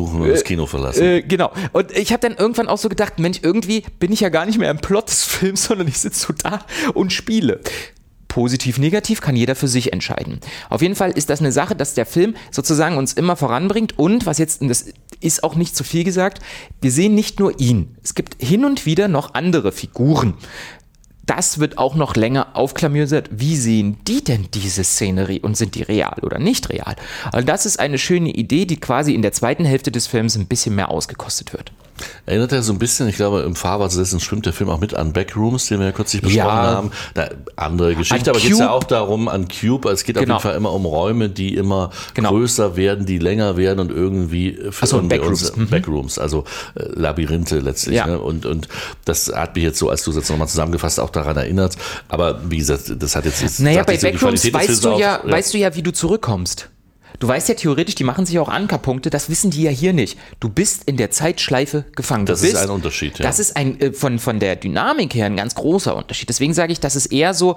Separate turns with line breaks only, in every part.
suchen und das Kino verlassen.
Genau. Und ich habe dann irgendwann auch so gedacht, Mensch, irgendwie bin ich ja gar nicht mehr im Plot des Films, sondern ich sitze so da und spiele. Positiv, negativ kann jeder für sich entscheiden. Auf jeden Fall ist das eine Sache, dass der Film sozusagen uns immer voranbringt und was jetzt, und das ist auch nicht zu viel gesagt, wir sehen nicht nur ihn. Es gibt hin und wieder noch andere Figuren. Das wird auch noch länger aufklamüsert. Wie sehen die denn diese Szenerie und sind die real oder nicht real? Also das ist eine schöne Idee, die quasi in der zweiten Hälfte des Films ein bisschen mehr ausgekostet wird.
Erinnert er so ein bisschen, ich glaube, im Fahrwasser dessen schwimmt der Film auch mit an Backrooms, den wir ja kürzlich besprochen haben. Andere Geschichte, aber geht es ja auch darum, an Cube, es geht auf jeden Fall immer um Räume, die immer größer werden, die länger werden und irgendwie Backrooms, also Labyrinthe letztlich.
Ja.
Ne? Und das hat mich jetzt so, als du es jetzt nochmal zusammengefasst, auch daran erinnert. Aber wie gesagt, das hat jetzt...
Naja, bei Backrooms weißt du ja, wie du zurückkommst. Du weißt ja theoretisch, die machen sich auch Ankerpunkte, das wissen die ja hier nicht. Du bist in der Zeitschleife gefangen.
Das ist ein Unterschied, ja.
Das ist von der Dynamik her ein ganz großer Unterschied. Deswegen sage ich, dass es eher so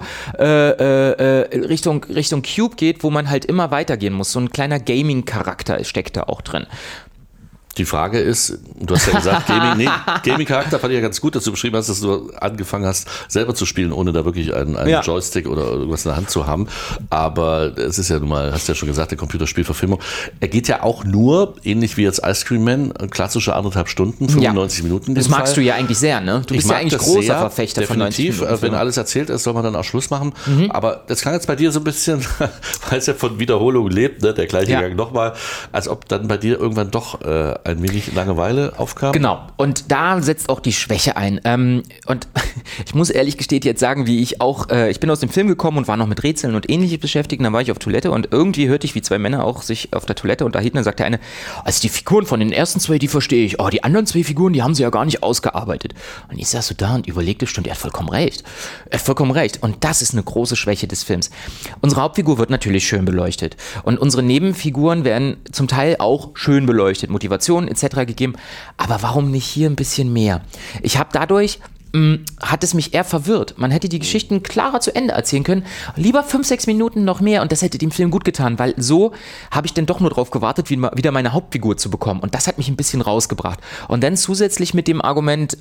Richtung Cube geht, wo man halt immer weitergehen muss. So ein kleiner Gaming-Charakter steckt da auch drin.
Die Frage ist, du hast ja gesagt, Gaming-Charakter fand ich ja ganz gut, dass du beschrieben hast, dass du angefangen hast, selber zu spielen, ohne da wirklich einen Joystick oder irgendwas in der Hand zu haben. Aber es ist ja nun mal, hast du ja schon gesagt, eine Computerspielverfilmung. Er geht ja auch nur, ähnlich wie jetzt Ice Cream Man, klassische 1,5 Stunden, 95 Minuten.
Das magst du ja eigentlich sehr, ne? Du bist ja eigentlich großer Verfechter von 90 Minuten.
Wenn alles erzählt ist, soll man dann auch Schluss machen. Aber das kann jetzt bei dir so ein bisschen, weil es ja von Wiederholung lebt, ne? Der gleiche Gang nochmal, als ob dann bei dir irgendwann doch ein wenig Langeweile aufkam.
Genau, und da setzt auch die Schwäche ein. Und ich muss ehrlich gesteht jetzt sagen, wie ich auch, ich bin aus dem Film gekommen und war noch mit Rätseln und Ähnliches beschäftigt, und dann war ich auf Toilette und irgendwie hörte ich, wie zwei Männer auch sich auf der Toilette unterhielten, und dann sagte der eine, also die Figuren von den ersten zwei, die verstehe ich, die anderen zwei Figuren, die haben sie ja gar nicht ausgearbeitet. Und ich saß so da und überlegte, stimmt, er hat vollkommen recht. Und das ist eine große Schwäche des Films. Unsere Hauptfigur wird natürlich schön beleuchtet und unsere Nebenfiguren werden zum Teil auch schön beleuchtet, Motivation etc. gegeben, aber warum nicht hier ein bisschen mehr? Ich habe dadurch hat es mich eher verwirrt. Man hätte die Geschichten klarer zu Ende erzählen können. Lieber 5-6 Minuten noch mehr und das hätte dem Film gut getan, weil so habe ich dann doch nur drauf gewartet, wieder meine Hauptfigur zu bekommen und das hat mich ein bisschen rausgebracht. Und dann zusätzlich mit dem Argument,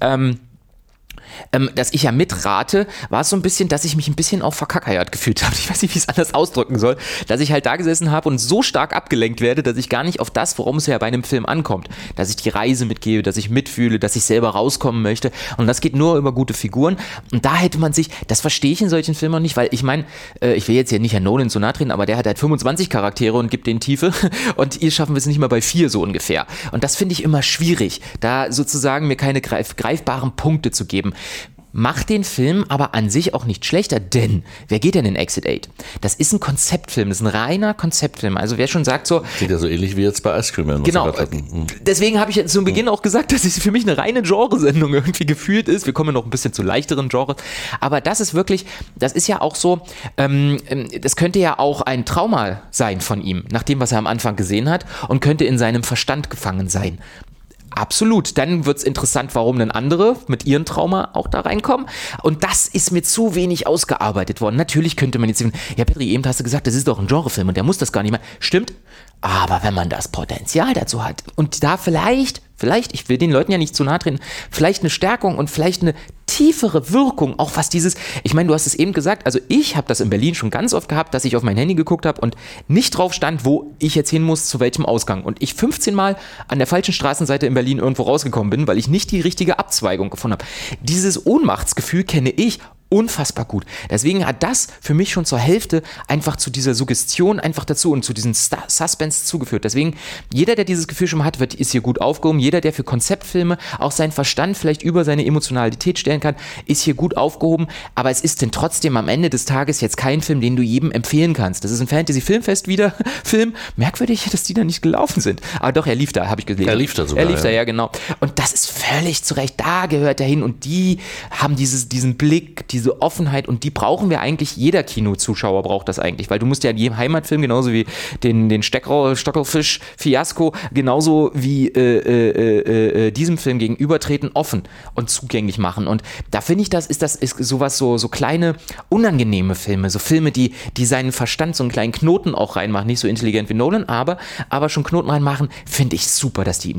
dass ich ja mitrate, war es so ein bisschen, dass ich mich ein bisschen auch verkackeiert gefühlt habe. Ich weiß nicht, wie ich es anders ausdrücken soll. Dass ich halt da gesessen habe und so stark abgelenkt werde, dass ich gar nicht auf das, worum es ja bei einem Film ankommt. Dass ich die Reise mitgebe, dass ich mitfühle, dass ich selber rauskommen möchte. Und das geht nur über gute Figuren. Und da hätte man sich, das verstehe ich in solchen Filmen nicht, weil ich meine, ich will jetzt hier nicht Herrn Nolan so nahe treten, aber der hat halt 25 Charaktere und gibt denen Tiefe. Und hier schaffen wir es nicht mal bei 4 so ungefähr. Und das finde ich immer schwierig, da sozusagen mir keine greifbaren Punkte zu geben. Macht den Film aber an sich auch nicht schlechter, denn wer geht denn in Exit 8? Das ist ein Konzeptfilm, das ist ein reiner Konzeptfilm. Also wer schon sagt so...
Klingt ja so ähnlich wie jetzt bei Ice Cream Man.
Genau, deswegen habe ich jetzt zu Beginn auch gesagt, dass es für mich eine reine Genresendung irgendwie gefühlt ist. Wir kommen ja noch ein bisschen zu leichteren Genres. Aber das ist wirklich, das ist ja auch so, das könnte ja auch ein Trauma sein von ihm, nach dem, was er am Anfang gesehen hat und könnte in seinem Verstand gefangen sein. Absolut. Dann wird's interessant, warum denn andere mit ihrem Trauma auch da reinkommen. Und das ist mir zu wenig ausgearbeitet worden. Natürlich könnte man jetzt sagen, ja Petri, eben hast du gesagt, das ist doch ein Genrefilm und der muss das gar nicht mehr. Stimmt. Aber wenn man das Potenzial dazu hat und da vielleicht, ich will den Leuten ja nicht zu nahe treten, vielleicht eine Stärkung und vielleicht eine tiefere Wirkung, auch was dieses, ich meine, du hast es eben gesagt, also ich habe das in Berlin schon ganz oft gehabt, dass ich auf mein Handy geguckt habe und nicht drauf stand, wo ich jetzt hin muss, zu welchem Ausgang. Und ich 15 Mal an der falschen Straßenseite in Berlin irgendwo rausgekommen bin, weil ich nicht die richtige Abzweigung gefunden habe. Dieses Ohnmachtsgefühl kenne ich unfassbar gut. Deswegen hat das für mich schon zur Hälfte einfach zu dieser Suggestion einfach dazu und zu diesem Suspense zugeführt. Deswegen, jeder, der dieses Gefühl schon mal hat, ist hier gut aufgehoben. Jeder, der für Konzeptfilme auch seinen Verstand vielleicht über seine Emotionalität stellen kann, ist hier gut aufgehoben. Aber es ist denn trotzdem am Ende des Tages jetzt kein Film, den du jedem empfehlen kannst. Das ist ein Fantasy-Filmfest wieder Film. Merkwürdig, dass die da nicht gelaufen sind. Aber doch, er lief da, habe ich gelesen.
Er lief da sogar.
Er lief da, ja, genau. Und das ist völlig zu Recht. Da gehört er hin. Und die haben diesen Blick, diese Offenheit und die brauchen wir eigentlich, jeder Kinozuschauer braucht das eigentlich, weil du musst ja in jedem Heimatfilm, genauso wie den Stockelfisch-Fiasko, genauso wie diesem Film gegenübertreten, offen und zugänglich machen und da finde ich, ist sowas so kleine, unangenehme Filme, so Filme, die seinen Verstand so einen kleinen Knoten auch reinmachen, nicht so intelligent wie Nolan, aber schon Knoten reinmachen, finde ich super, dass die ihm